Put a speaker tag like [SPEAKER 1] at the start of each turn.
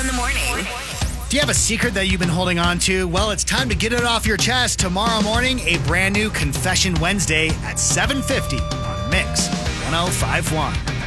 [SPEAKER 1] in the morning.
[SPEAKER 2] Do you have a secret that you've been holding on to? Well, it's time to get it off your chest. Tomorrow morning, a brand new Confession Wednesday at 7:50 on Mix 1051.